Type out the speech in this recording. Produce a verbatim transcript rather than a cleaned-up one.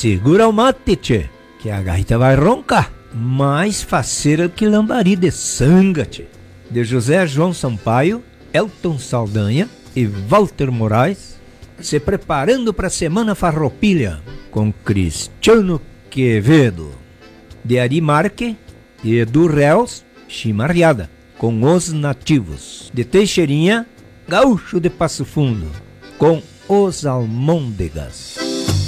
segura o mate, tchê, que a gaita vai roncar. Mais faceira que lambari de sanga, tchê. De José João Sampaio, Elton Saldanha e Walter Moraes, se preparando para a Semana Farroupilha, com Cristiano Quevedo. De Ari Marque e Edu Reus, Chimarriada, com Os Nativos. De Teixeirinha, Gaúcho de Passo Fundo, com Os Almôndegas.